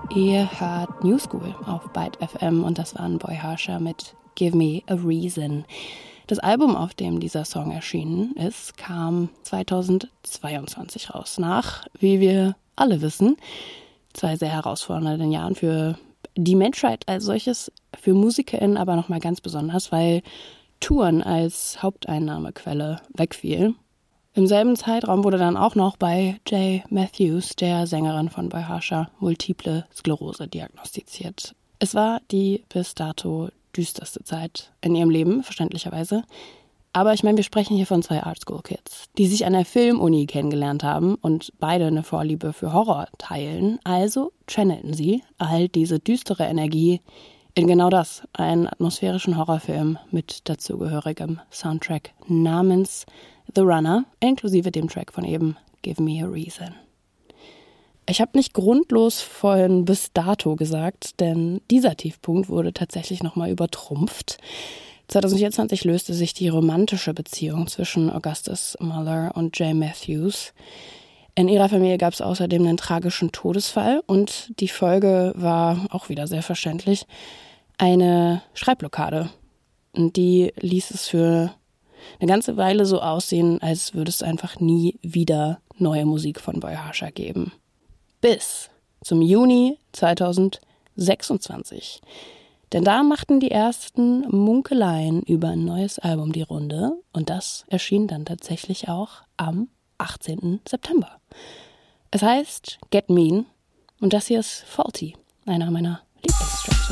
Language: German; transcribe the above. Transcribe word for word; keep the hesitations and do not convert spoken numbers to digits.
Ihr hört New School auf Byte F M und das waren Boy Harsher mit Give Me a Reason. Das Album, auf dem dieser Song erschienen ist, kam zweitausendzweiundzwanzig raus. Nach, wie wir alle wissen, zwei sehr herausfordernden Jahren für die Menschheit als solches, für MusikerInnen aber nochmal ganz besonders, weil Touren als Haupteinnahmequelle wegfiel. Im selben Zeitraum wurde dann auch noch bei Jay Matthews, der Sängerin von Boy Harsher, multiple Sklerose diagnostiziert. Es war die bis dato düsterste Zeit in ihrem Leben, verständlicherweise. Aber ich meine, wir sprechen hier von zwei Artschool-Kids, die sich an der Filmuni kennengelernt haben und beide eine Vorliebe für Horror teilen. Also channelten sie all diese düstere Energie in genau das, einen atmosphärischen Horrorfilm mit dazugehörigem Soundtrack namens The Runner, inklusive dem Track von eben Give Me a Reason. Ich habe nicht grundlos von bis dato gesagt, denn dieser Tiefpunkt wurde tatsächlich nochmal übertrumpft. zwanzig vierundzwanzig löste sich die romantische Beziehung zwischen Augustus Muller und Jay Matthews. In ihrer Familie gab es außerdem einen tragischen Todesfall und die Folge war auch wieder sehr verständlich, eine Schreibblockade. Und die ließ es für eine ganze Weile so aussehen, als würde es einfach nie wieder neue Musik von Boy Harsher geben. Bis zum Juni zweitausendsechsundzwanzig. Denn da machten die ersten Munkeleien über ein neues Album die Runde und das erschien dann tatsächlich auch am achtzehnten September. Es heißt Get Mean und das hier ist Faulty, einer meiner Lieblingstracks.